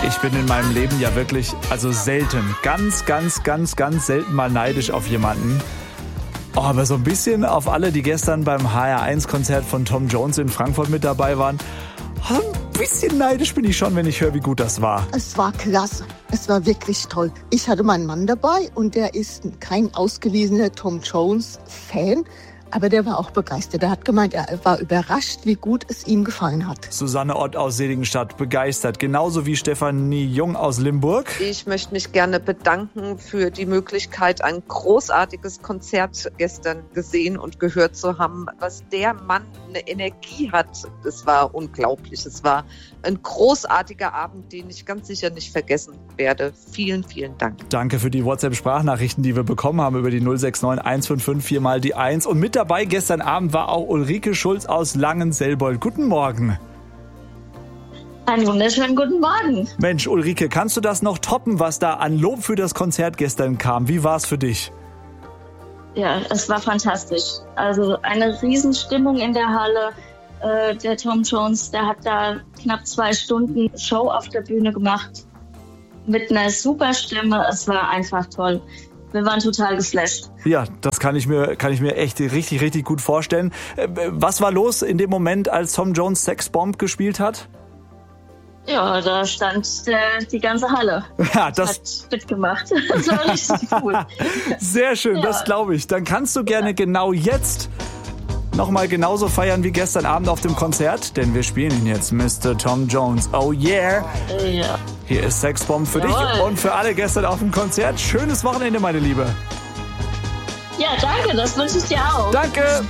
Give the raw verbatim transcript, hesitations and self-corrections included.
Ich bin in meinem Leben ja wirklich, also selten, ganz, ganz, ganz, ganz selten mal neidisch auf jemanden. Oh, aber so ein bisschen auf alle, die gestern beim H R eins Konzert von Tom Jones in Frankfurt mit dabei waren. Ein bisschen neidisch bin ich schon, wenn ich höre, wie gut das war. Es war klasse. Es war wirklich toll. Ich hatte meinen Mann dabei und der ist kein ausgewiesener Tom Jones-Fan. Aber der war auch begeistert. Er hat gemeint, er war überrascht, wie gut es ihm gefallen hat. Susanne Ott aus Seligenstadt begeistert, genauso wie Stefanie Jung aus Limburg. Ich möchte mich gerne bedanken für die Möglichkeit, ein großartiges Konzert gestern gesehen und gehört zu haben. Was der Mann eine Energie hat, das war unglaublich. Es war ein großartiger Abend, den ich ganz sicher nicht vergessen werde. Vielen, vielen Dank. Danke für die WhatsApp-Sprachnachrichten, die wir bekommen haben über die null sechs neun eins fünf fünf vier mal die eins. Und mit dabei gestern Abend war auch Ulrike Schulz aus Langenselbold. Guten Morgen. Einen wunderschönen guten Morgen. Mensch, Ulrike, kannst du das noch toppen, was da an Lob für das Konzert gestern kam? Wie war es für dich? Ja, es war fantastisch. Also eine Riesenstimmung in der Halle. Äh, der Tom Jones, der hat da knapp zwei Stunden Show auf der Bühne gemacht. Mit einer super Stimme. Es war einfach toll. Wir waren total geflasht. Ja, das kann ich mir, kann ich mir echt richtig, richtig gut vorstellen. Was war los in dem Moment, als Tom Jones Sex Bomb gespielt hat? Ja, da stand der, die ganze Halle. Ja, das hat mitgemacht. Das war richtig cool. Sehr schön, ja. Das glaube ich. Dann kannst du gerne ja. genau jetzt nochmal genauso feiern wie gestern Abend auf dem Konzert, denn wir spielen ihn jetzt, Mister Tom Jones. Oh yeah! Ja. Hier ist Sexbomb für Jawohl. dich und für alle gestern auf dem Konzert. Schönes Wochenende, meine Liebe. Ja, danke, das wünsche ich dir auch. Danke!